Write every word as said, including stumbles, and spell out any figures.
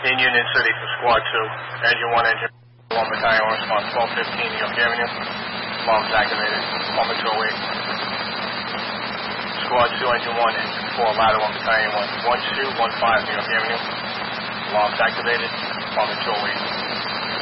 In Union City for Squad two. Engine one, Engine one Battalion on response twelve fifteen New York Avenue. Alarms activated. Number two oh eight. Squad two, Engine one, Engine four, Ladder one Battalion one. one two one five New York Avenue. Alarms activated. Number two oh eight.